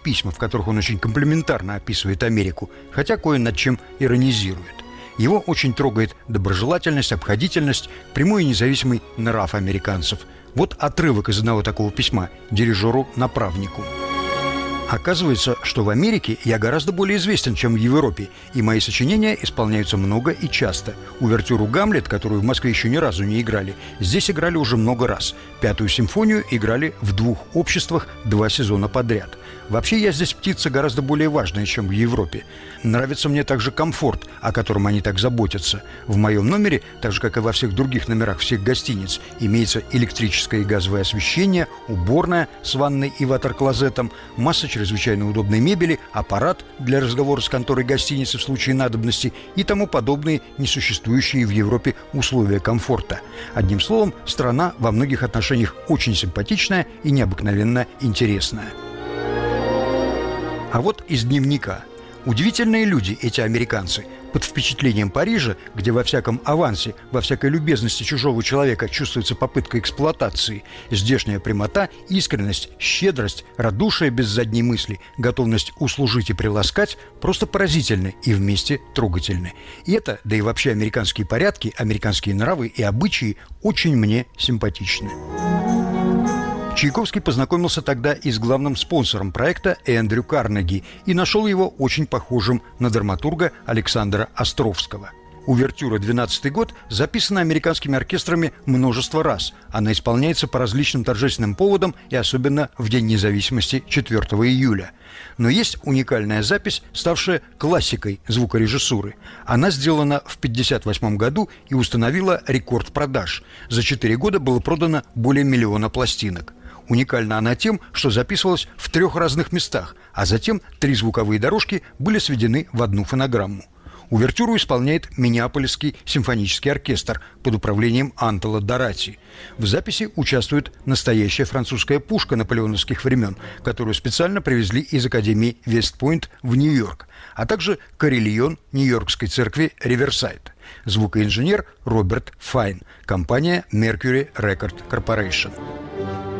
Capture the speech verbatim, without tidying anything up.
письма, в которых он очень комплиментарно описывает Америку, хотя кое над чем иронизирует. Его очень трогает доброжелательность, обходительность, прямой и независимый нрав американцев. Вот отрывок из одного такого письма дирижеру-направнику. Оказывается, что в Америке я гораздо более известен, чем в Европе, и мои сочинения исполняются много и часто. Увертюру «Гамлет», которую в Москве еще ни разу не играли, здесь играли уже много раз. Пятую симфонию играли в двух обществах два сезона подряд. Вообще я здесь птица гораздо более важная, чем в Европе. Нравится мне также комфорт, о котором они так заботятся. В моем номере, так же как и во всех других номерах всех гостиниц, имеется электрическое и газовое освещение, уборная с ванной и ватер-клозетом, масса чрезвычайно удобной мебели, аппарат для разговора с конторой гостиницы в случае надобности и тому подобные несуществующие в Европе условия комфорта. Одним словом, страна во многих отношениях очень симпатичная и необыкновенно интересная. А вот из дневника. Удивительные люди эти американцы. Под впечатлением Парижа, где во всяком авансе, во всякой любезности чужого человека чувствуется попытка эксплуатации, здешняя прямота, искренность, щедрость, радушие без задней мысли, готовность услужить и приласкать просто поразительны и вместе трогательны. И это, да и вообще американские порядки, американские нравы и обычаи очень мне симпатичны. Чайковский познакомился тогда и с главным спонсором проекта Эндрю Карнеги и нашел его очень похожим на драматурга Александра Островского. Увертюра «двенадцатый год» записана американскими оркестрами множество раз. Она исполняется по различным торжественным поводам и особенно в День независимости четвёртого июля. Но есть уникальная запись, ставшая классикой звукорежиссуры. Она сделана в пятьдесят восьмом году и установила рекорд продаж. За четыре года было продано более миллиона пластинок. Уникальна она тем, что записывалась в трех разных местах, а затем три звуковые дорожки были сведены в одну фонограмму. Увертюру исполняет Миннеаполисский симфонический оркестр под управлением Антола Дорати. В записи участвует настоящая французская пушка наполеоновских времен, которую специально привезли из Академии Вест-Пойнт в Нью-Йорк, а также карильон Нью-Йоркской церкви Риверсайд. Звукоинженер Роберт Файн, компания Mercury Record Corporation.